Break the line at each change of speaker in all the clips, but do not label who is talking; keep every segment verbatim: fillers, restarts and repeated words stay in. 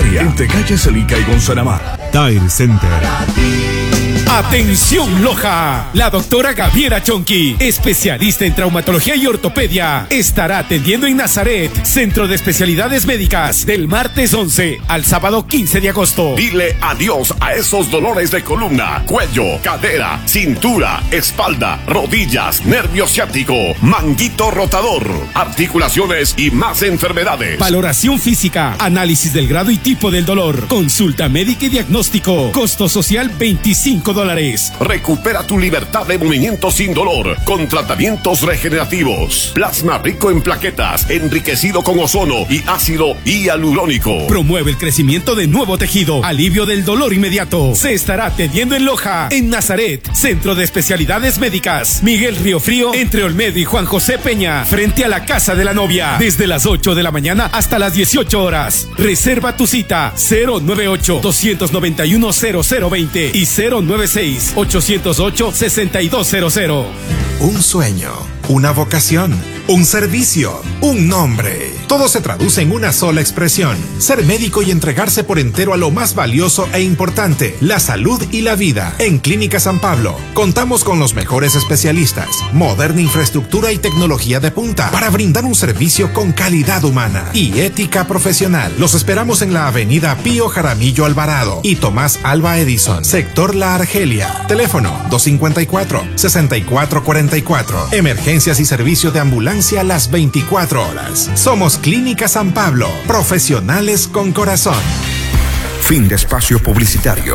Veterinaria, entre calles Celica y Gonzanamá.
Tire Center.
Atención Loja, la doctora Gabriela Chonqui, especialista en traumatología y ortopedia, estará atendiendo en Nazaret, Centro de Especialidades Médicas, del martes once al sábado quince de agosto.
Dile adiós a esos dolores de columna, cuello, cadera, cintura, espalda, rodillas, nervio ciático, manguito rotador, articulaciones y más enfermedades.
Valoración física, análisis del grado y tipo del dolor, consulta médica y diagnóstico, costo social veinticinco dólares.
Recupera tu libertad de movimiento sin dolor con tratamientos regenerativos. Plasma rico en plaquetas, enriquecido con ozono y ácido hialurónico.
Promueve el crecimiento de nuevo tejido, alivio del dolor inmediato. Se estará atendiendo en Loja, en Nazaret, Centro de Especialidades Médicas, Miguel Río Frío, entre Olmedo y Juan José Peña, frente a la Casa de la Novia, desde las ocho de la mañana hasta las dieciocho horas. Reserva tu cita cero nueve ocho, dos nueve uno, cero cero dos cero y cero nueve seis, ocho cero ocho, seis dos cero cero.
Un sueño, una vocación, un servicio, un nombre. Todo se traduce en una sola expresión: ser médico y entregarse por entero a lo más valioso e importante, la salud y la vida. En Clínica San Pablo contamos con los mejores especialistas, moderna infraestructura y tecnología de punta para brindar un servicio con calidad humana y ética profesional. Los esperamos en la avenida Pío Jaramillo Alvarado y Tomás Alba Edison, sector La Argelia. Teléfono dos cinco cuatro, seis cuatro cuatro cuatro. Emergencias y servicio de ambulancia las veinticuatro horas. Somos Clínica San Pablo, profesionales con corazón.
Fin de espacio publicitario.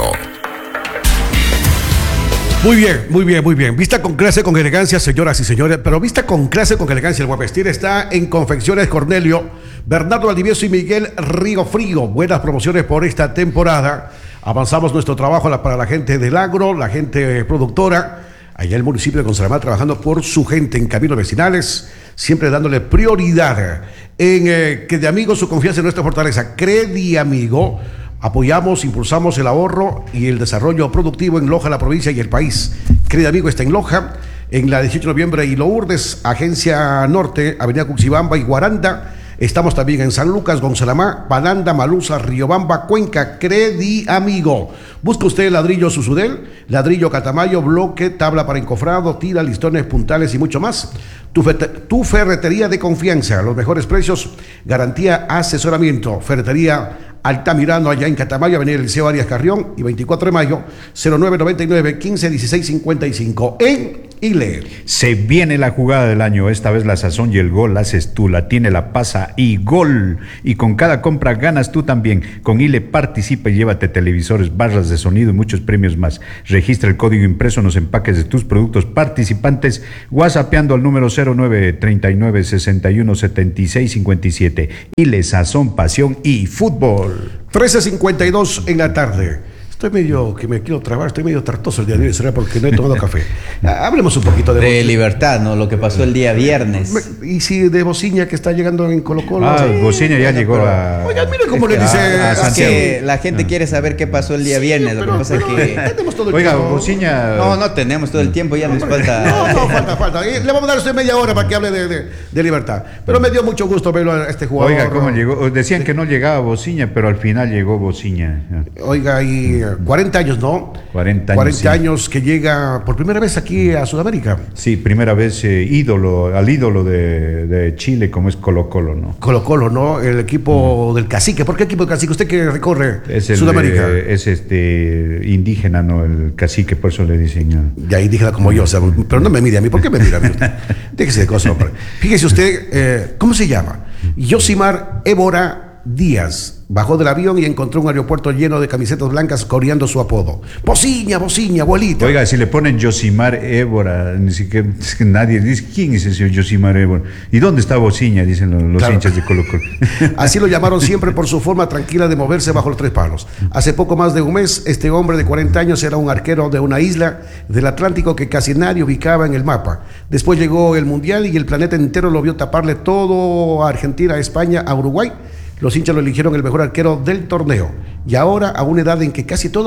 Muy bien, muy bien, muy bien. Vista con clase, con elegancia, señoras y señores. Pero vista con clase, con elegancia. El buen vestir está en Confecciones Cornelio, Bernardo Valdivieso y Miguel Río Frío. Buenas promociones por esta temporada. Avanzamos nuestro trabajo para la gente del agro, la gente productora. Allá el municipio de Gonzalama trabajando por su gente en caminos vecinales, siempre dándole prioridad en eh, que de amigo su confianza en nuestra fortaleza. Credi Amigo, apoyamos, impulsamos el ahorro y el desarrollo productivo en Loja, la provincia y el país. Credi Amigo está en Loja, en la dieciocho de noviembre y Lourdes, Agencia Norte, Avenida Cuxibamba y Guaranda. Estamos también en San Lucas, Gonzalama, Balanda, Malusa, Riobamba, Cuenca. Credi Amigo. Busca usted ladrillo Susudel, ladrillo Catamayo, bloque, tabla para encofrado, tira, listones, puntales y mucho más. Tu, tu ferretería de confianza, los mejores precios, garantía, asesoramiento. Ferretería Altamirano, allá en Catamayo, Avenida Liceo Arias Carrión y veinticuatro de mayo, cero nueve noventa y nueve, quince dieciséis cincuenta y cinco. En Ile.
Se viene la jugada del año, esta vez la sazón y el gol la haces tú, la tiene la pasa y gol. Y con cada compra ganas tú también. Con Ile participa y llévate televisores, barras de sonido y muchos premios más. Registra el código impreso en los empaques de tus productos participantes, whatsappeando al número cero nueve treinta y nueve, sesenta y uno, setenta y seis cincuenta y siete. Ile, sazón, pasión y fútbol.
trece cincuenta y dos en la tarde. Estoy medio, que me quiero trabar, estoy medio tartoso el día de hoy, será porque no he tomado café. Hablemos un poquito de...
De Bo... Libertad, ¿no? Lo que pasó el día viernes.
Y si de Bociña, que está llegando en Colo Colo.
Ah, sí, Bociña ya llegó pero... a...
Oiga, mire cómo le dice...
A, a es que la gente ah. quiere saber qué pasó el día sí, viernes,
pero,
lo que pasa
pero,
es que...
Tenemos todo el
Oiga,
tiempo.
Bociña...
No, no tenemos todo el tiempo, ya nos falta...
No, no, falta, falta. Le vamos a dar a usted media hora para que hable de, de, de Libertad. Pero me dio mucho gusto verlo a este jugador.
Oiga, ¿cómo llegó? Decían que no llegaba Bociña, pero al final llegó Bociña.
Oiga, y cuarenta años, ¿no?
cuarenta años.
cuarenta
sí.
años que llega por primera vez aquí a Sudamérica.
Sí, primera vez eh, ídolo, al ídolo de, de Chile, como es Colo Colo, ¿no?
Colo Colo, ¿no? El equipo uh-huh. del Cacique. ¿Por qué equipo del Cacique? Usted que recorre
es el,
Sudamérica.
Eh, es este indígena, ¿no? El Cacique, por eso le dicen. ¿no?
Ya indígena como yo, o sea, pero no me mire a mí. ¿Por qué me mira a mí usted? Déjese de cosas, hombre. Fíjese usted, eh, ¿cómo se llama? Yosimar Évora Díaz. Bajó del avión y encontró un aeropuerto lleno de camisetas blancas coreando su apodo. Bociña, Bociña, abuelita.
Oiga, si le ponen Yosimar Évora, ni siquiera es que nadie dice, ¿quién es ese Yosimar Évora? ¿Y dónde está Bociña? Dicen los, los claro. hinchas de Colo Colo.
Así lo llamaron siempre por su forma tranquila de moverse bajo los tres palos. Hace poco más de un mes, este hombre de cuarenta años era un arquero de una isla del Atlántico que casi nadie ubicaba en el mapa. Después llegó el Mundial y el planeta entero lo vio taparle todo a Argentina, a España, a Uruguay. Los hinchas lo eligieron el mejor arquero del torneo. Y ahora, a una edad en que casi todo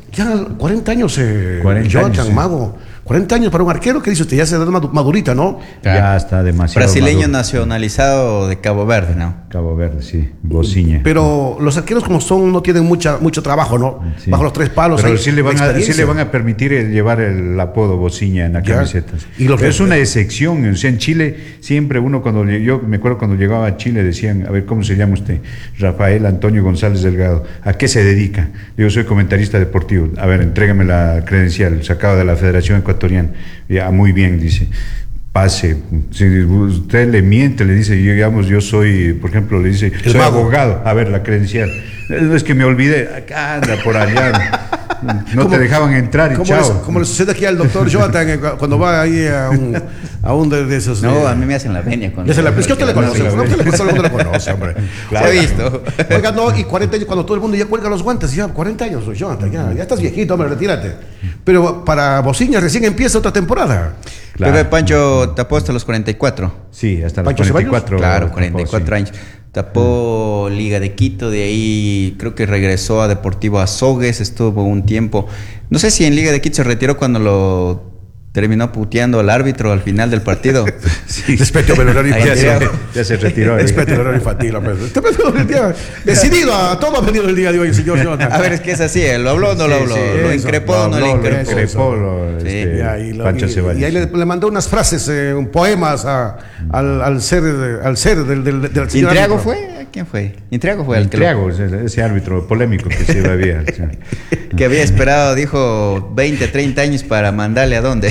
Ya cuarenta años, eh,
cuarenta
Jonathan
años, sí.
Mago. cuarenta años para un arquero, ¿qué dice usted? Ya se da madu- madurita, ¿no?
Ya está demasiado
Brasileño
maduro.
nacionalizado de Cabo Verde, ¿no?
Cabo Verde, sí, Bociña.
Pero los arqueros como son no tienen mucha, mucho trabajo, ¿no?
Sí.
Bajo los tres palos.
Pero
hay
sí le, van a, sí
experiencia.
le van a permitir el llevar el apodo Bociña en la
Ya.
camiseta.
Y lo
Pero
que-
es una excepción. O sea, en Chile siempre uno cuando lle- yo me acuerdo cuando llegaba a Chile decían, a ver, ¿cómo se llama usted? Rafael Antonio González Delgado. ¿A qué se dedica? Yo soy comentarista deportivo. A ver, entrégame la credencial, sacado de la Federación Ecuatoriana. Ya, muy bien, dice. Pase. Si usted le miente, le dice, yo, digamos, yo soy, por ejemplo, le dice,
El
soy
mago.
abogado. A ver, la credencial. No es que me olvidé. Acá anda por allá. No
Como-
te dejaban entrar y
Como,
chao.
les- como le sucede aquí al doctor Jonathan eh, cuando va ahí a un, a un de, de esos.
No,
eh,
a mí me hacen la venia con
ya se la, es que usted le
No,
conoce,
sí,
¿no? Usted le conoce, todo el mundo le conoce, hombre.
Claro.
Oiga,
He visto.
Oiga, no, y cuarenta años, cuando todo el mundo ya cuelga los guantes, ya cuarenta años, Jonathan, ya, ya estás viejito, hombre, retírate. Pero para Bociña recién empieza otra temporada.
Claro.
Pepe Pancho tapó hasta los cuarenta y cuatro.
Sí, hasta los
Pancho
cuarenta y cuatro.
Claro,
tapó,
cuarenta y cuatro
sí.
años. Tapó Liga de Quito, de ahí creo que regresó a Deportivo Azogues, estuvo un tiempo. No sé si en Liga de Quito se retiró cuando lo terminó puteando al árbitro al final del partido.
Sí. Respete al horario
Ahí
infantil.
ya
Ya, ya se retiró. ahí.
Respete al horario infantil, hombre. Usted me dijo el día- Decidido a todo ha venido el día de hoy, señor Jonathan.
A ver, es que es así, ¿eh? ¿Lo habló o no lo
Sí,
habló?
sí,
¿Lo
eso.
increpó
Lo
o no le
habló, lo
increpó?
increpó, lo,
Sí.
este,
Ya, y, lo-
Pancho
y-
Ceballos.
y ahí le, le mandó unas frases, eh, un poemas a- al, al ser, al ser del, del, del señor
¿Intriago
árbitro.
fue? ¿Quién fue? Intriago fue el que, lo-
Triago, ese, ese árbitro polémico que se había. o sea.
que había esperado, dijo, veinte, treinta años para mandarle a dónde.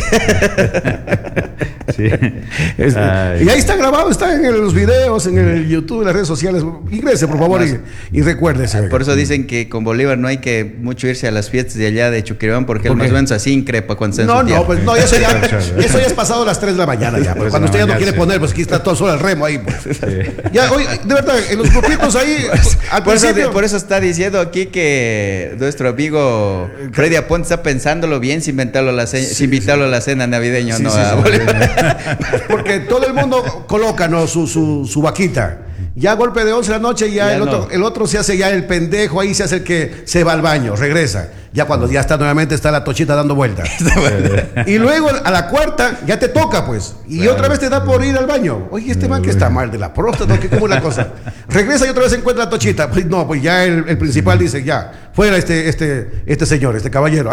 Sí.
Es-
Ay.
y ahí está grabado, está en el- los videos, en el YouTube, en las redes sociales. Ingrese, por favor, y, y recuérdese.
Por eso dicen que con Bolívar no hay que mucho irse a las fiestas de allá de Chuquiribán porque
¿Por
el
qué?
más o menos así increpa cuando está en
No,
su
no,
tierra.
pues no, eso ya, eso ya es pasado las tres de la mañana ya. Pues,
Tres de
cuando
la
usted ya no
mañana,
quiere
sí.
poner, pues aquí está todo solo el remo ahí. Pues. Ya, oye, de verdad, en los grupitos ahí, al
Por eso,
principio-
por eso está diciendo aquí que nuestro amigo Freddy Aponte está pensándolo bien si invitarlo a la, ce- si invitarlo a la cena navideña o
Sí,
no.
sí,
a
sí.
Bolívar.
Porque todo el mundo coloca, ¿no? su, su, su vaquita. Ya a golpe de once de la noche, ya,
Ya
el, otro,
no.
el otro se hace ya el pendejo, ahí se hace el que se va al baño, regresa. Ya cuando ya está nuevamente, está la tochita dando vueltas. Y luego a la cuarta ya te toca, pues. Y otra vez te da por ir al baño. Oye, este man que está mal de la próstata, ¿qué cómo es la cosa? Regresa y otra vez encuentra la tochita. Pues no, pues ya el, el principal dice, ya, fuera este, este, este señor, este caballero.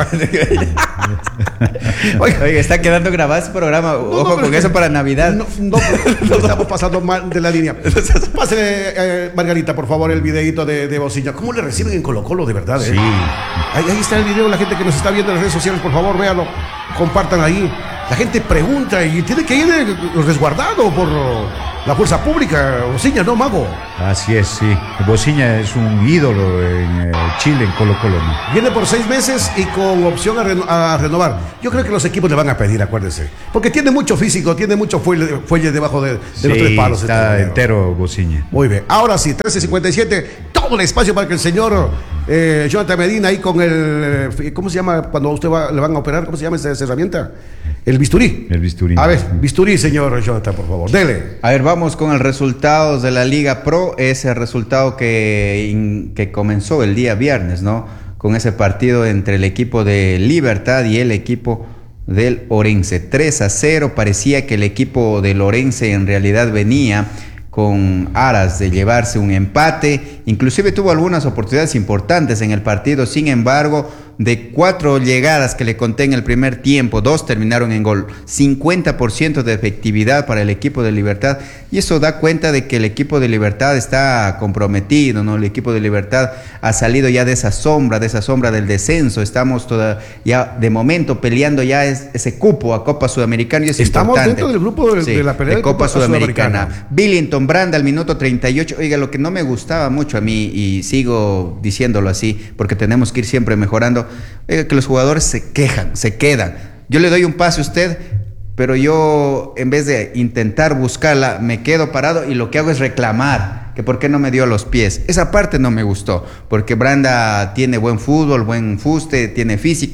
Oiga,
Oye, está quedando grabado ese programa.
no,
Ojo
no, pero
con
es
eso
que-
para Navidad.
No, no, no estamos pasando mal de la línea. Pásale, eh, Margarita, por favor, el videito de, de Bociña. ¿Cómo le reciben en Colo Colo, de verdad? eh?
Sí.
Ahí, ahí está el video, la gente que nos está viendo en las redes sociales, por favor, véanlo, compartan ahí. La gente pregunta y tiene que ir eh, resguardado por oh, la fuerza pública. Bociña, no, Mago.
Así es, sí. Bociña es un ídolo en eh, Chile, en Colo Colo. ¿no?
Viene por seis meses y con opción a, reno- a renovar. Yo creo que los equipos le van a pedir, acuérdense. Porque tiene mucho físico, tiene mucho fuelle, fuelle debajo de, de los tres
Sí,
palos. este
está
señor.
entero Bociña.
Muy bien, ahora sí, trece cincuenta y siete, todo el espacio para que el señor eh, Jonathan Medina ahí con el, eh, ¿cómo se llama cuando usted va, le van a operar? ¿Cómo se llama esa, esa herramienta? El bisturí.
El bisturí.
A ver, bisturí, señor Jonathan, por favor, dele.
A ver, vamos con el resultado de la Liga Pro, ese resultado que, in- que comenzó el día viernes, ¿no? Con ese partido entre el equipo de Libertad y el equipo del Orense. tres a cero, parecía que el equipo del Orense en realidad venía con aras de llevarse un empate, inclusive tuvo algunas oportunidades importantes en el partido, sin embargo, de cuatro llegadas que le conté en el primer tiempo, dos terminaron en gol, cincuenta por ciento de efectividad para el equipo de Libertad, y eso da cuenta de que el equipo de Libertad está comprometido, ¿no? El equipo de Libertad ha salido ya de esa sombra, de esa sombra del descenso, estamos toda, ya de momento peleando ya es, ese cupo a Copa Sudamericana, y es
Estamos
importante.
dentro del grupo de- de la pelea de
Copa,
Copa
Sudamericana.
Sudamericana.
Billington Branda al minuto treinta y ocho. Oiga, lo que no me gustaba mucho a mí, y sigo diciéndolo así, porque tenemos que ir siempre mejorando, oiga, que los jugadores se quejan, se quedan. Yo le doy un pase a usted, pero yo, en vez de intentar buscarla, me quedo parado y lo que hago es reclamar, que por qué no me dio los pies. Esa parte no me gustó, porque Branda tiene buen fútbol, buen fuste, tiene físico,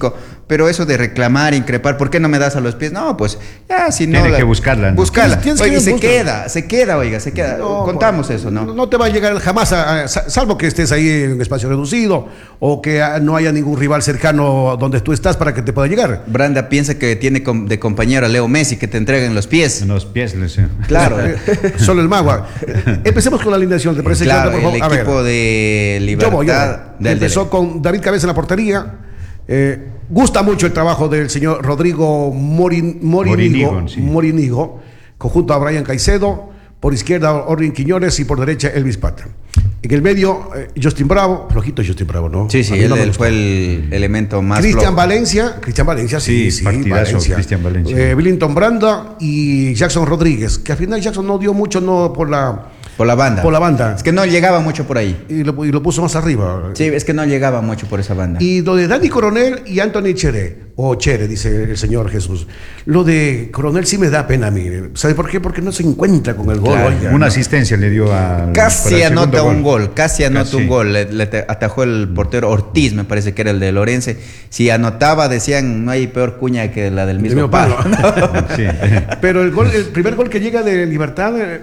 pero eso de reclamar, increpar, ¿por qué no me das a los pies? No, pues ya si no...
Tiene
la,
que buscarla. ¿no?
Buscarla.
Tienes, tienes
oiga,
que
se
buscar.
queda, se queda, oiga, se queda.
No,
Contamos
pues,
eso, ¿no?
No, no te va a llegar jamás, a, a, salvo que estés ahí en un espacio reducido o que a, no haya ningún rival cercano donde tú estás para que te pueda llegar.
Branda piensa que tiene com- de compañero a Leo Messi, que te entreguen los pies.
En los pies, les decía.
Claro.
Solo el Magua. Empecemos con la alineación, ¿te parece?
Claro,
Claudio, por
el
favor? A
equipo
ver.
de Libertad.
Yo voy, yo voy.
Del-
Empezó
del-
con David Cabeza en la portería. Eh, gusta mucho el trabajo del señor Rodrigo Morin, Morinigo,
Morinigo, sí.
Morinigo, conjunto a Brian Caicedo, por izquierda Orlin Quiñones y por derecha Elvis Pata. En el medio, eh, Justin Bravo, flojito Justin Bravo, ¿no?
Sí, sí,
A mí
él,
no me
él
gustó.
fue el elemento más
Cristian
flojo.
Valencia, Cristian Valencia, sí,
Sí,
sí,
partidazo,
Valencia.
Cristian Valencia.
Eh, Billington Branda y Jackson Rodríguez, que al final Jackson no dio mucho no por la
Por la banda.
por la banda
Es que no llegaba mucho por ahí.
y lo, y lo puso más arriba.
Sí, es que no llegaba mucho por esa banda.
Y lo de Dani Coronel y Anthony Chere, o Chere, dice el señor Jesús. Lo de Coronel sí me da pena a mí. ¿Sabe por qué? Porque no se encuentra con el gol.
Claro,
oiga,
Una
¿no?
asistencia le dio a.
Casi anota un gol, casi anota un gol. Le, le te- atajó el portero Ortiz, me parece que era el de Lorense. Si anotaba, decían, no hay peor cuña que la del mismo
mismo
palo.
palo.
Sí.
Pero el gol, el primer gol que llega de Libertad, eh,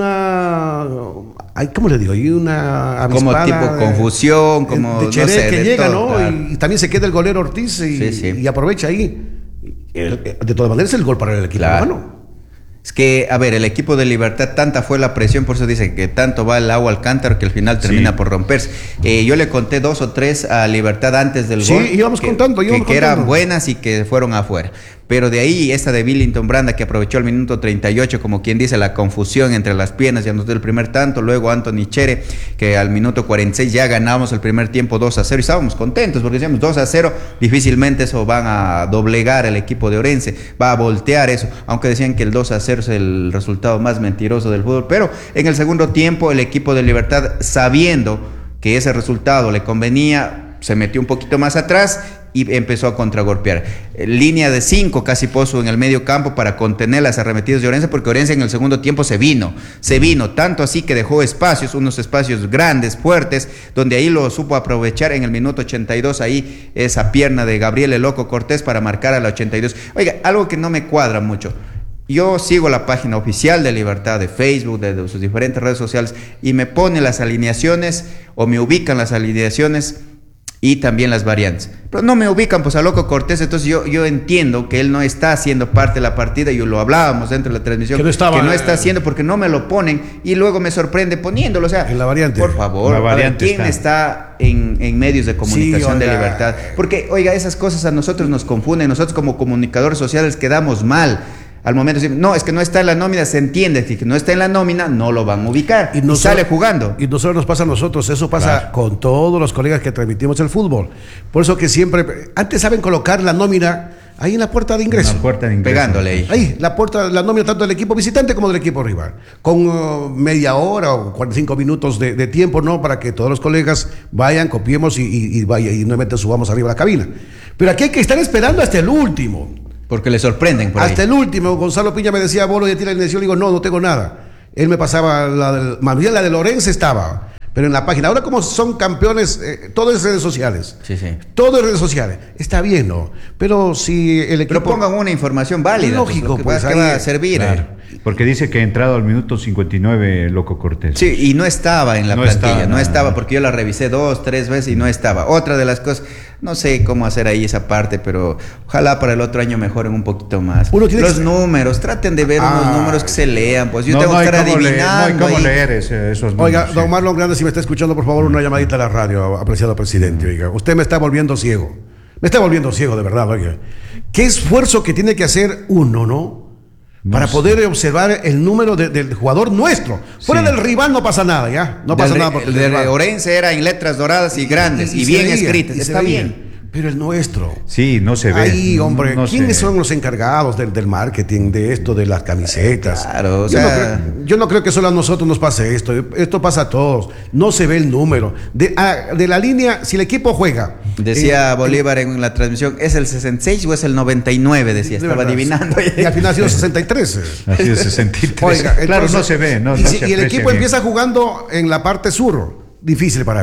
una, ay, ¿cómo le digo? Hay una
Como
avispada,
tipo
eh,
confusión, como,
de
no
Chere
sé,
que
de
llega,
todo,
¿no?
claro.
Y, y también se queda el golero Ortiz y,
Sí, sí.
y aprovecha ahí. El- de todas maneras, el gol para el equipo
Claro.
humano.
Es que, a ver, el equipo de Libertad, tanta fue la presión, por eso dice que tanto va el agua al cántaro que al final termina
Sí.
por romperse. Eh, yo le conté dos o tres a Libertad antes del
Sí,
gol.
íbamos
que,
contando, íbamos
que, que eran
contando.
buenas y que fueron afuera. Pero de ahí, esta de Billington Branda, que aprovechó el minuto treinta y ocho, como quien dice, la confusión entre las piernas, y anotó el primer tanto. Luego Anthony Chere, que al minuto cuarenta y seis ya ganábamos el primer tiempo dos a cero. Y estábamos contentos porque decíamos dos a cero, difícilmente eso van a doblegar el equipo de Orense, va a voltear eso. Aunque decían que el dos a cero es el resultado más mentiroso del fútbol. Pero en el segundo tiempo, el equipo de Libertad, sabiendo que ese resultado le convenía, se metió un poquito más atrás y empezó a contragolpear. Eh, Línea de cinco casi puso en el medio campo para contener las arremetidas de Orense, porque Orense en el segundo tiempo se vino, se vino, tanto así que dejó espacios, unos espacios grandes, fuertes, donde ahí lo supo aprovechar en el minuto ochenta y dos, ahí esa pierna de Gabriel el Loco Cortés para marcar a la ochenta y dos. Oiga, algo que no me cuadra mucho. Yo sigo la página oficial de Libertad de Facebook, de, de sus diferentes redes sociales, y me pone las alineaciones o me ubican las alineaciones y también las variantes. Pero no me ubican pues a Loco Cortés, entonces yo, yo entiendo que él no está haciendo parte de la partida, y lo hablábamos dentro de la transmisión,
Que no estaba,
que no está
eh,
haciendo porque no me lo ponen, y luego me sorprende poniéndolo. O sea,
En la variante.
por favor,
La
a ver,
variante
¿quién está,
está
en, en medios de comunicación
Sí,
de
oiga.
Libertad? Porque, oiga, esas cosas a nosotros nos confunden, nosotros como comunicadores sociales quedamos mal. Al momento de decir, no, es que no está en la nómina, se entiende, que no está en la nómina, no lo van a ubicar, y,
no
sale
solo-
jugando.
Y no solo nos pasa a nosotros, eso pasa
Claro.
con todos los colegas que transmitimos el fútbol. Por eso que siempre, antes saben colocar la nómina ahí en la puerta de ingreso.
Una puerta de ingreso.
Pegándole ahí.
Ahí, la puerta, la nómina tanto del equipo visitante como del equipo rival. Con uh, media hora o cuarenta y cinco minutos de, de tiempo, ¿no? Para que todos los colegas vayan, copiemos y, y, y vaya, y nuevamente subamos arriba a la cabina. Pero aquí hay que estar esperando hasta el último.
Porque le sorprenden por
Hasta
ahí.
el último. Gonzalo Piña me decía, Bolo, ya tiene la alineación. Le digo, no, no tengo nada. Él me pasaba, la del, más bien la de Lorense estaba, pero en la página. Ahora como son campeones, eh, todo es redes sociales.
Sí, sí.
Todo es redes sociales. Está bien, ¿no? Pero si el equipo...
Pero pongan una información válida.
Lógico,
pues,
pues,
¿qué
ahí-
va a servir?
Claro.
eh?
Porque dice que ha entrado al minuto cincuenta y nueve Loco Cortés.
Sí, y no estaba en la
No
plantilla,
estaba,
no
no,
estaba,
no.
porque yo la revisé dos, tres veces y no estaba. Otra de las cosas, no sé cómo hacer ahí esa parte, pero ojalá para el otro año mejoren un poquito más.
Uno tiene
Los
que-
números, traten de ver
Ah.
unos números que se lean, pues yo
no,
tengo
no
que
hay
estar
cómo leer, no hay
adivinando.
cómo
ahí.
leer ese- esos números.
Oiga,
sí.
don Marlon Grande, si me está escuchando, por favor, una llamadita a la radio, apreciado presidente. Oiga, usted me está volviendo ciego. Me está volviendo ciego, de verdad, oiga. ¿Qué esfuerzo que tiene que hacer uno, no?
No
Para
sé.
poder observar el número de- del jugador nuestro. Fuera
Sí.
del rival no pasa nada, ¿ya? No pasa
Del-
nada porque
el
el
de
rival-
Orense era en letras doradas y grandes y,
se
bien
veía,
escritas,
y se
está
veía.
bien.
Pero el nuestro.
Sí, no se ve.
Ahí, hombre,
No
¿quiénes
se-
son los encargados del, del marketing, de esto, de las camisetas?
Claro, o
yo, no
sea-
creo, yo no creo que solo a nosotros nos pase esto. Esto pasa a todos. No se ve el número. De, ah, de la línea, si el equipo juega.
Decía
eh,
Bolívar en la transmisión, ¿es el sesenta y seis o es el noventa y nueve? Decía,
de
estaba
verdad.
adivinando.
Y al final ha sido sesenta y tres.
Así es, sesenta y tres.
Oiga,
claro,
entonces,
no se ve. No,
y,
no
si-
se
y el
aprecia
equipo
bien.
empieza jugando en la parte sur, difícil para ver.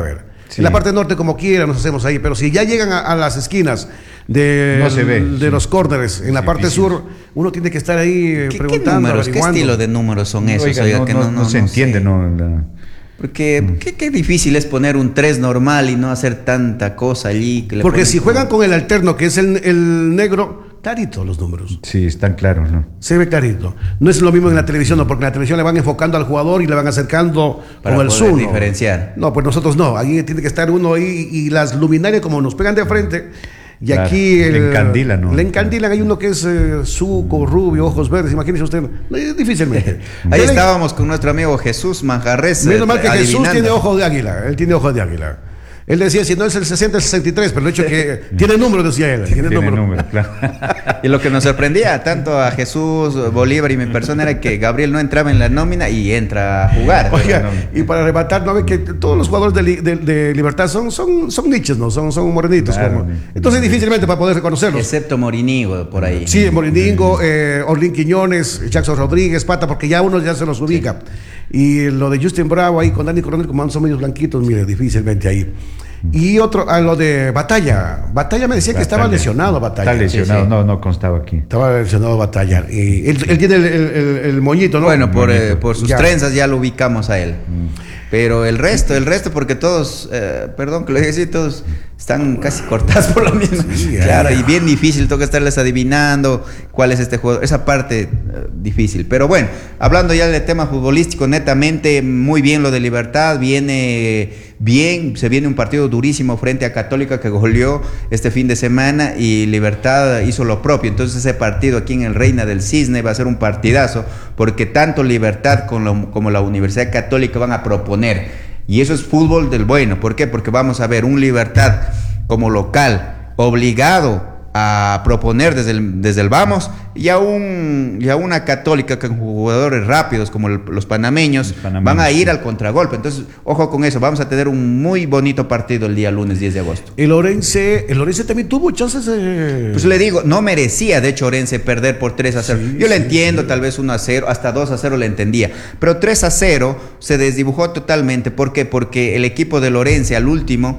Sí. En la parte norte como quiera nos hacemos ahí, pero si ya llegan a, a las esquinas de,
no se ve,
de
sí.
los córneres, en la
Sí,
parte
difícil.
sur, uno tiene que estar ahí
¿Qué,
preguntando,
¿qué números, qué
averiguando.
estilo de números son esos?
Oiga,
Oiga,
no,
que
no,
no, no,
no se
no
entiende,
sé.
no. La...
Porque
Mm.
qué, qué difícil es poner un tres normal y no hacer tanta cosa allí. Que le
Porque
ponen
si
como-
juegan con el alterno, que es el, el negro, clarito los números.
Sí, están claros, ¿no?
Se ve clarito. No es lo mismo en la televisión, no, porque en la televisión le van enfocando al jugador y le van acercando
Para
con el
poder
zoom. ¿no?
diferenciar.
No, pues nosotros no. Ahí tiene que estar uno ahí y las luminarias como nos pegan de frente. Y
Claro,
aquí
le
el-
encandilan, ¿no?
Le encandilan. Hay uno que es eh, suco, rubio, ojos verdes. Imagínese usted. Eh, difícilmente.
Ahí
Dele-
estábamos con nuestro amigo Jesús Manjarres.
Menos
eh,
mal que Jesús
adivinando.
tiene ojos de águila. Él tiene ojos de águila. Él decía, si no es el sesenta, el sesenta y tres, pero el hecho que tiene número, decía él. Tiene,
Tiene
número.
número, claro.
Y lo que nos sorprendía tanto a Jesús, Bolívar y mi persona era que Gabriel no entraba en la nómina y entra a jugar.
Oiga,
no.
y para rematar, ¿no ve que todos los jugadores de, li- de- de Libertad son, son, son niches, ¿no? Son, son morenitos.
Claro.
como- Entonces, difícilmente para poder reconocerlos.
Excepto Morinigo por ahí.
Sí, Moriningo, eh, Orlín Quiñones, Jackson Rodríguez, Pata, porque ya uno ya se los ubica. Y lo de Justin Bravo ahí con Dani Coronel, como son medios blanquitos, mire, difícilmente ahí. Y otro, a lo de Batalla. Batalla me decía que estaba
Batalla.
lesionado, Batalla.
Está lesionado,
Sí, sí.
no, no constaba aquí.
Estaba lesionado Batalla. Y él, él tiene el, el- el- el moñito, ¿no?
Bueno, por, eh,
Bonito.
por sus
Ya.
trenzas ya lo ubicamos a él. Pero el resto, el resto, porque todos, eh, perdón que lo diga así, todos están casi cortados por lo mismo.
Sí,
Claro,
ya.
y bien difícil, toca estarles adivinando cuál es este jugador. Esa parte eh, difícil. Pero bueno, hablando ya del tema futbolístico, netamente, muy bien lo de Libertad, viene bien, se viene un partido durísimo frente a Católica que goleó este fin de semana y Libertad hizo lo propio. Entonces ese partido aquí en el Reina del Cisne va a ser un partidazo porque tanto Libertad como la, como la Universidad Católica van a proponer. Y eso es fútbol del bueno. ¿Por qué? Porque vamos a ver un Libertad como local obligado a proponer desde el, desde el vamos y a, un, y a una Católica con jugadores rápidos como el- los, panameños,
Los panameños,
van a ir
sí.
al contragolpe. Entonces, ojo con eso, vamos a tener un muy bonito partido el día lunes diez de agosto.
El Orense, el Orense también tuvo chances de...
Pues le digo, no merecía de hecho Orense perder por tres a cero.
Sí,
Yo le
sí,
entiendo,
sí.
tal vez uno a cero, hasta dos a cero le entendía. Pero tres a cero se desdibujó totalmente. ¿Por qué? Porque el equipo de Orense al último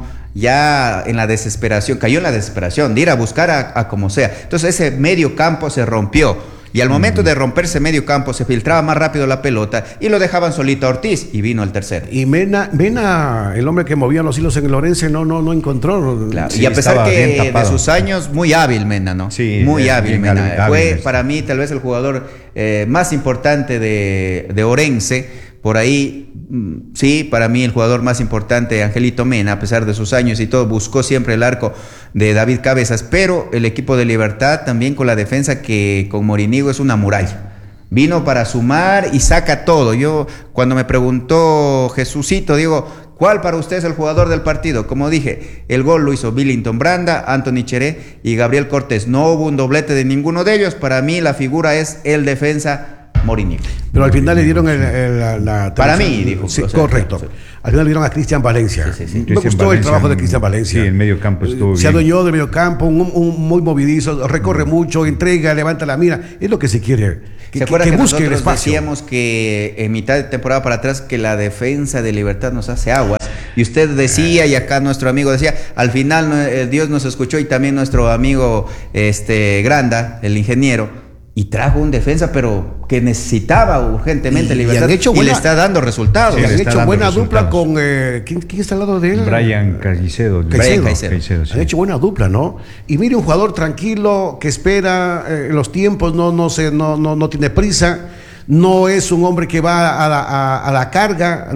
ya en la desesperación, cayó en la desesperación de ir a buscar a, a como sea. Entonces ese medio campo se rompió. Y al momento de romperse medio campo se filtraba más rápido la pelota y lo dejaban solito a Ortiz y vino el tercero.
Y Mena, Mena, el hombre que movía los hilos en el Orense, no, no, no encontró.
Claro,
Sí,
y a pesar
estaba bien
que de
tapado.
sus años, muy hábil Mena, ¿no?
Sí,
muy
es
hábil
bien
Mena.
hábil,
Fue
hábil.
para mí tal vez el jugador eh, más importante de, de Orense. Por ahí, mm, sí, para mí el jugador más importante, Angelito Mena, a pesar de sus años y todo, buscó siempre el arco de David Cabezas, pero el equipo de Libertad también con la defensa que con Morinigo es una muralla. Vino para sumar y saca todo. Yo, cuando me preguntó Jesucito, digo, ¿cuál para usted es el jugador del partido? Como dije, el gol lo hizo Billington Branda, Anthony Cheré y Gabriel Cortés. No hubo un doblete de ninguno de ellos. Para mí la figura es el defensa Morinigo.
Pero al final le dieron el, el- la, la-
Para mí, dijo,
Sí,
o sea,
correcto.
sí.
Al final le dieron a Cristian Valencia.
Sí, sí, sí.
Me
Cristian
gustó el
Valencia,
trabajo de
mm,
Cristian Valencia.
sí, el medio campo estuvo
Se
bien.
adueñó del medio campo, un, un muy movidizo, recorre mucho, entrega, levanta la mira. Es lo que se quiere. Que,
¿Se acuerda que,
que busque el
nosotros
espacio.
decíamos que en mitad de temporada para atrás que la defensa de Libertad nos hace aguas? Y usted decía, y acá nuestro amigo decía, al final no, eh, Dios nos escuchó y también nuestro amigo este Granda, el ingeniero, y trajo un defensa, pero que necesitaba urgentemente
Y- y
Libertad
han hecho
y
buena-
le está dando resultados.
Sí,
Y
le
han
está
hecho
dando
buena dupla
resultados.
con. eh, ¿quién, quién está al lado de él?
Brian Caicedo.
Caicedo.
Caicedo.
sí.
Han hecho buena dupla, ¿no? Y mire, un jugador tranquilo, que espera eh, los tiempos, no, no, se, no, no, no tiene prisa, no es un hombre que va a la, a- a la carga,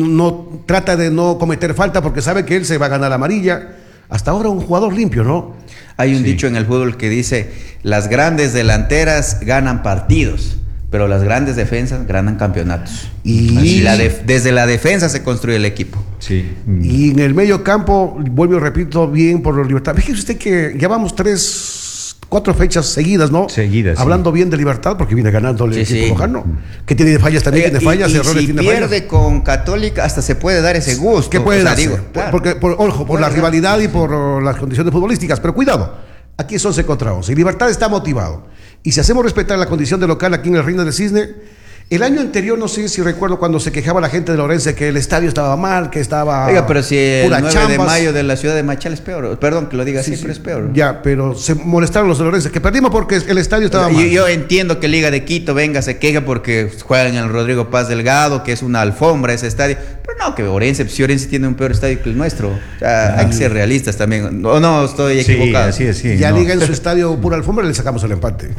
no trata de no cometer falta porque sabe que él se va a ganar la amarilla. Hasta ahora un jugador limpio, ¿no?
Hay un
Sí.
dicho en el fútbol que dice, las grandes delanteras ganan partidos, pero las grandes defensas ganan campeonatos.
Y-
Y la def- desde la defensa se construye el equipo.
Sí. mm.
Y en el medio campo, vuelvo y repito, bien por los Libertad. Fíjese usted que llevamos tres, cuatro fechas seguidas, ¿no?
Seguidas, sí.
Hablando bien de Libertad, porque viene ganando el
Sí,
equipo
sí.
lojano. Que tiene fallas también,
Oiga,
tiene fallas,
y, y
errores,
si
tiene
pierde
fallas.
con Católica, hasta se puede dar ese gusto.
¿Qué puede
O sea,
darse?
digo, claro.
Porque, por, ojo, por
Puede
la
dar.
rivalidad y por uh, las condiciones futbolísticas. Pero cuidado, aquí es once contra once. Y Libertad está motivado. Y si hacemos respetar la condición de local aquí en el Reino del Cisne, El año anterior, no sé si recuerdo cuando se quejaba la gente de Orense que el estadio estaba mal, que estaba.
Oiga, pero si el nueve
chambas.
de mayo de la ciudad de Machala es peor. Perdón que lo diga
Sí,
así,
sí.
pero es peor.
Ya, pero se molestaron los de Orense, que perdimos porque el estadio estaba
Yo,
mal.
yo entiendo que Liga de Quito venga, se queja porque juegan en el Rodrigo Paz Delgado, que es una alfombra ese estadio. Pero no, que Orense, si Orense tiene un peor estadio que el nuestro. O sea, hay que ser realistas también. No, no estoy equivocado.
Sí, así es, sí.
Ya
no.
Liga en su estadio pura alfombra le sacamos el empate.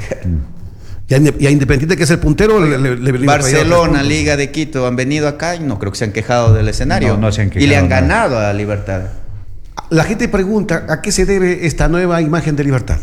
Y a, y a Independiente, que es el puntero, le, le, le
Barcelona, Liga de Quito han venido acá y no creo que se han quejado del escenario.
No, no se han quejado,
y le han
no.
ganado a Libertad.
La gente pregunta, ¿a qué se debe esta nueva imagen de Libertad?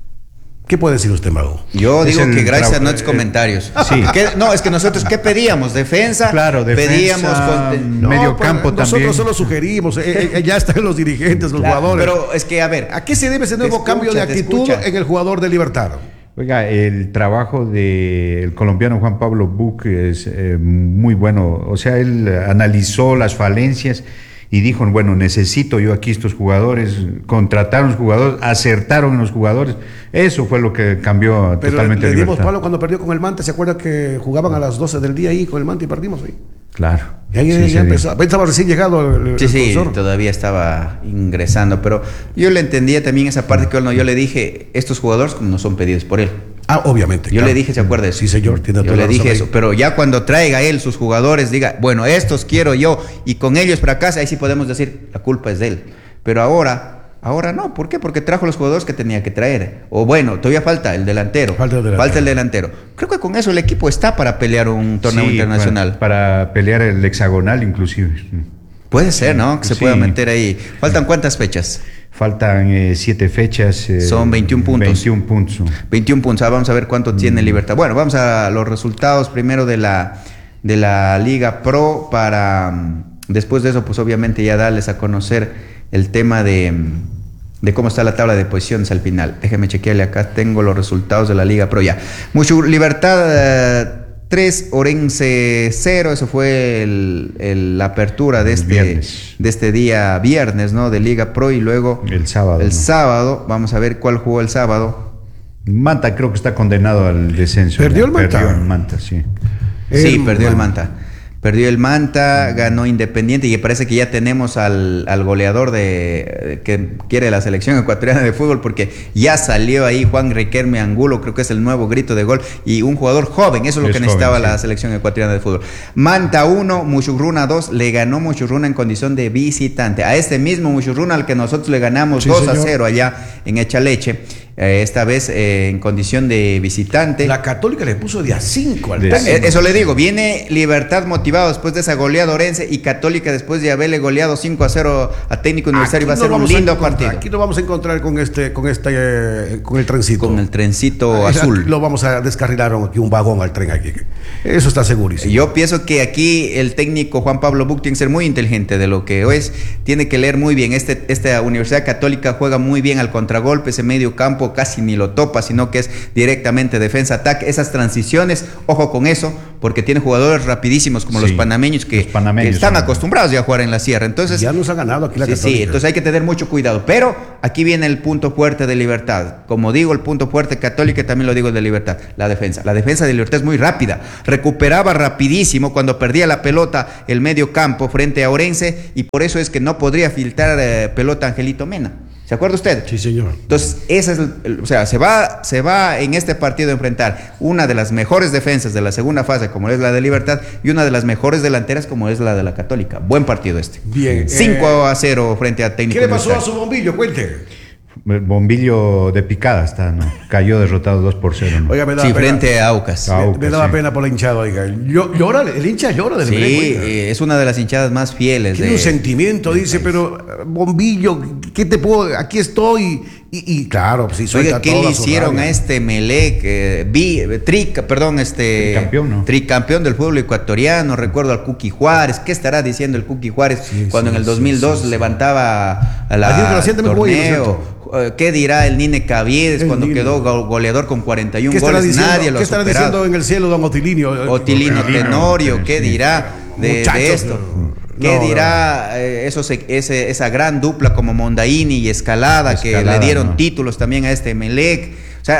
¿Qué puede decir usted, Mago?
Yo
Es
digo
el
que gracias a
traba-
nuestros
eh,
comentarios.
sí.
¿Qué? No, es que nosotros, ¿qué pedíamos? Defensa.
Claro, defensa,
Pedíamos. Con...
medio campo
nosotros
también.
solo sugerimos, eh, eh, ya están los dirigentes, los
Claro,
jugadores.
pero es que, a ver,
¿A qué se debe ese
Te
nuevo
escucha,
cambio de
te
actitud
escucha.
en el jugador de Libertad?
Oiga, el trabajo del colombiano Juan Pablo Buch es eh, muy bueno. O sea, él analizó las falencias y dijo, bueno, necesito yo aquí estos jugadores, contrataron los jugadores, acertaron en los jugadores. Eso fue lo que cambió
Pero
totalmente
le
a
dimos
Libertad.
palo cuando perdió con el Manta. ¿Se acuerda que jugaban a las doce del día ahí con el Manta y perdimos ahí?
Claro.
Y ahí
Sí,
ya
sí,
empezó. Estaba recién llegado el, el
Sí, sí,
profesor.
todavía estaba ingresando, pero yo le entendía también esa parte que bueno, yo le dije, estos jugadores no son pedidos por él.
Ah, obviamente.
Yo
claro.
le dije, ¿se acuerda de eso?
Sí, señor, tiene
Yo
toda
le
la
dije
razón
eso,
ahí.
pero ya cuando traiga él sus jugadores, diga, bueno, estos quiero yo y con ellos fracasa, ahí sí podemos decir, la culpa es de él. Pero ahora, ahora no, ¿por qué? Porque trajo los jugadores que tenía que traer. O bueno, todavía falta el delantero.
Falta el delantero.
Falta el delantero. Creo que con eso el equipo está para pelear un torneo
Sí,
internacional.
Para, para pelear el hexagonal inclusive.
Puede ser, ¿no? Que se
Sí.
pueda meter ahí. ¿Faltan cuántas fechas?
Faltan eh, siete fechas. eh,
Son veintiún puntos.
veintiún puntos.
veintiún puntos. Ah, vamos a ver cuánto tiene Libertad. Bueno, vamos a los resultados primero de la, de la Liga Pro para mm, después de eso, pues obviamente ya darles a conocer el tema de, mm, de cómo está la tabla de posiciones al final. Déjeme chequearle acá, tengo los resultados de la Liga Pro ya. Mucho Libertad eh, tres, Orense cero, eso fue el, el- la apertura de
El
este,
viernes.
de este día viernes, ¿no? De Liga Pro y luego
El sábado,
El
¿no?
sábado, vamos a ver cuál jugó el sábado.
Manta creo que está condenado al descenso.
¿Perdió
¿no?
el Manta?
Perdió el Manta, sí.
Sí,
El
perdió el
Manta.
Manta. Perdió el Manta, ganó Independiente y parece que ya tenemos al, al goleador de que quiere la selección ecuatoriana de fútbol porque ya salió ahí Juan Riquelme Angulo, creo que es el nuevo grito de gol y un jugador joven, eso es lo
Es
que
joven,
necesitaba
sí.
la selección ecuatoriana de fútbol. Manta uno, Muchurruna dos, le ganó Muchurruna en condición de visitante. A este mismo Muchurruna al que nosotros le ganamos
Sí,
dos a
señor.
cero allá en Echaleche, eh, esta vez eh, en condición de visitante.
La Católica le puso de a cinco al
De-
técnico.
Eh, Eso le digo, viene Libertad motivado después de esa goleada Orense y Católica después de haberle goleado cinco a cero a Técnico Universitario. Va a
Aquí
ser
nos
un
vamos a
lindo
encontrar-
partido.
Aquí lo vamos a encontrar con este, con este, eh, con el trencito.
Con el trencito
Aquí
azul.
Lo vamos a descarrilar aquí un vagón al tren aquí. Eso está segurísimo.
Yo pienso que aquí el técnico Juan Pablo Buch tiene que ser muy inteligente de lo que es, tiene que leer muy bien. Este, esta Universidad Católica juega muy bien al contragolpe, ese medio campo casi ni lo topa, sino que es directamente defensa-ataque. Esas transiciones, ojo con eso, porque tiene jugadores rapidísimos como
Sí,
los panameños que,
los panameños
que están
son-
acostumbrados ya a jugar en la sierra. Entonces,
Ya nos ha ganado aquí la
sí,
Católica.
sí, entonces hay que tener mucho cuidado. Pero aquí viene el punto fuerte de Libertad. Como digo, el punto fuerte Católica también lo digo de Libertad, la defensa. La defensa de Libertad es muy rápida. Recuperaba rapidísimo cuando perdía la pelota el medio campo frente a Orense y por eso es que no podría filtrar eh, pelota Angelito Mena. ¿Se acuerda usted?
Sí, señor.
Entonces, esa es el- el- o sea, se va, se va en este partido a enfrentar una de las mejores defensas de la segunda fase, como es la de Libertad, y una de las mejores delanteras, como es la de la Católica. Buen partido este.
Bien.
cinco a cero frente a Técnico
¿Qué le pasó a
Universitario.
su bombillo? Cuente.
El bombillo de picada está, ¿no? Cayó derrotado dos por cero, ¿no?
Oiga, me da
Sí,
pena.
frente a Aucas.
Ah,
Me,
Aucas,
me daba
sí.
pena por la hinchada, oiga. Yo, llora, el hincha llora del
Sí,
Emelec, oiga.
eh, es una de las hinchadas más fieles.
Tiene
de-
un sentimiento, dice, pero eh, bombillo, ¿qué te puedo? Aquí estoy. Y, y claro, pues sí, suelta
Oiga, ¿qué
toda
le
su
hicieron
rabia.
a este Melec? Eh, vi, tric, perdón, este.
Tricampeón, ¿no?
Tricampeón del fútbol ecuatoriano. Recuerdo al Cookie Juárez. ¿Qué estará diciendo el Cookie Juárez
Sí,
cuando
sí,
en el
sí,
dos mil dos
sí, sí.
levantaba a la
Ayer que lo hacían también jugó ahí, ¿no es
torneo? Eh, ¿Qué dirá el Nine Caviedes
El
cuando
Nine.
quedó go- goleador con cuarenta y uno
¿Qué estará
goles?
diciendo,
Nadie lo
¿qué
ha
estará
superado.
diciendo en el cielo don Otilinio?
Otilino
Otilino,
Tenorio, ¿qué
sí.
dirá de, de
Muchachos,
esto?
no.
¿Qué
No,
dirá eh, esos, ese, esa gran dupla como Mondaini y Escalada, que
Escalada,
le dieron
¿no?
títulos también a este Melec? O sea,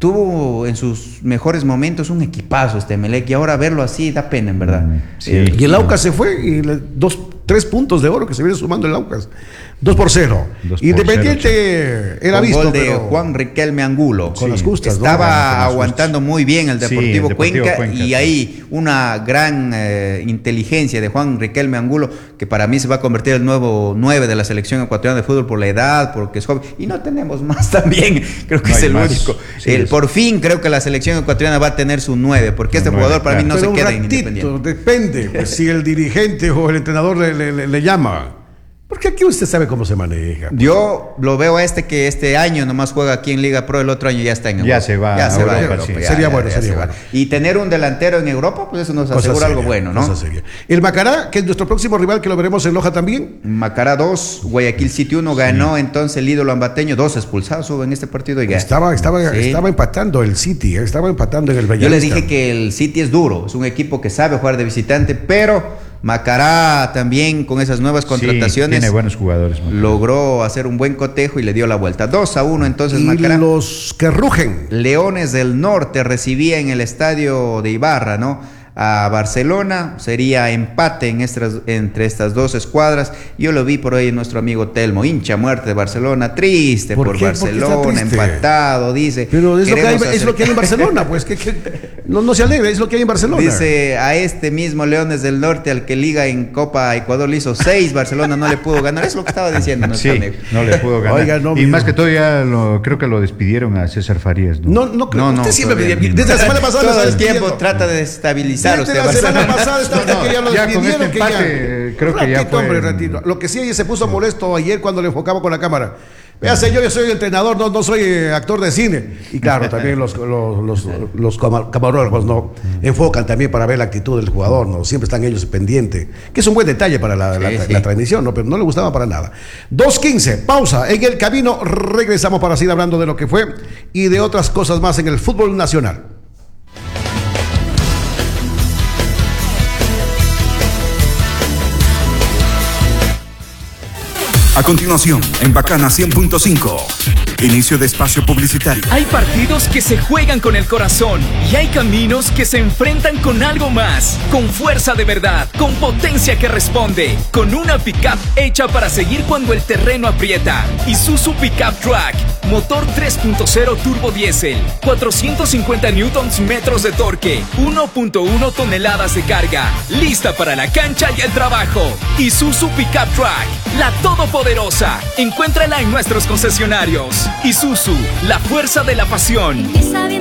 tuvo en sus mejores momentos un equipazo este Emelec, y ahora verlo así da pena, en verdad.
Mm, sí. eh, y el Aucas se fue y le, dos, tres puntos de oro que se viene sumando el Aucas. Dos por cero. Dos por Independiente cero, era
con
visto.
Gol de Juan Riquelme Angulo.
Con sí, las justas.
Estaba
¿no? Las
aguantando
justas.
muy bien el Deportivo,
sí, el Deportivo
Cuenca,
Cuenca,
y
sí.
ahí una gran eh, inteligencia de Juan Riquelme Angulo, que para mí se va a convertir en el nuevo nueve de la selección ecuatoriana de fútbol por la edad, porque es joven. Y no tenemos más también. Creo que no es el más. único. Sí, el, por fin creo que la selección ecuatoriana va a tener su nueve, porque este nueve, jugador para claro. mí no
Pero
se queda
ratito,
en Independiente.
Depende, pues, si el dirigente o el entrenador le, le, le, le llama. Porque aquí usted sabe cómo se maneja.
Yo lo veo a este que este año nomás juega aquí en Liga Pro, el otro año ya está en Europa.
Ya se va.
Ya se va a
Europa,
Europa.
sí.
Ya,
sería
ya,
bueno,
ya
sería
se
bueno.
Y tener un delantero en Europa, pues eso nos
Cosa
asegura
seria,
algo bueno, ¿no?
Cosa seria. El Macará, que es nuestro próximo rival, que lo veremos en Loja también.
Macará dos, Guayaquil City uno, ganó sí. entonces el ídolo ambateño, dos expulsados hubo en este partido. Y ya.
Estaba, estaba, sí. estaba empatando el City, eh, estaba empatando en el Bellavista.
Yo le dije que el City es duro, es un equipo que sabe jugar de visitante, pero Macará también con esas nuevas contrataciones
sí, tiene buenos jugadores, Macará.
Logró hacer un buen cotejo y le dio la vuelta. dos a uno entonces
y
Macará.
Los que rugen.
Leones del Norte recibía en el estadio de Ibarra, ¿no? A Barcelona, sería empate en estas, entre estas dos escuadras. Yo lo vi por ahí nuestro amigo Telmo, hincha muerte de Barcelona, triste por, por Barcelona, empatado, dice.
Pero es lo, que hay, es lo que hay en Barcelona, pues que, que no, no se alegra, es lo que hay en Barcelona.
Dice, a este mismo Leones del Norte, al que Liga en Copa Ecuador le hizo seis, Barcelona no le pudo ganar. Es lo que estaba diciendo nuestro
sí,
amigo.
No le pudo ganar. Oiga, no, y más que todo ya lo, creo que lo despidieron a César Farías, ¿no?
No, no, no,
no,
usted
no
siempre
todavía,
me, desde la semana pasada
todo el tiempo trata de desestabilizar
desde
usted
la semana pasada estaba no, no, que ya lo
ya con este
que
empate,
ya,
creo que
ratito,
ya fue
hombre, ratito. Lo que sí ella se puso molesto ayer cuando le enfocaba con la cámara. Vea, señor, yo soy entrenador, no, no soy eh, actor de cine. Y claro, también los, los, los, los camarógrafos no enfocan también para ver la actitud del jugador, no siempre están ellos pendientes, que es un buen detalle para la, sí, la, sí. la transmisión, ¿no? Pero no le gustaba para nada. dos quince, pausa en el camino, regresamos para seguir hablando de lo que fue y de otras cosas más en el fútbol nacional.
A continuación, en Bacana cien punto cinco, inicio de espacio publicitario.
Hay partidos que se juegan con el corazón y hay caminos que se enfrentan con algo más, con fuerza de verdad, con potencia que responde, con una pickup hecha para seguir cuando el terreno aprieta. Isuzu Pickup Track, motor tres punto cero turbo diésel, cuatrocientos cincuenta newtons metros de torque, uno punto uno toneladas de carga, lista para la cancha y el trabajo. Isuzu Pickup Track, la todopoderosa. Encuéntrala en nuestros concesionarios. Isuzu, la fuerza de la pasión.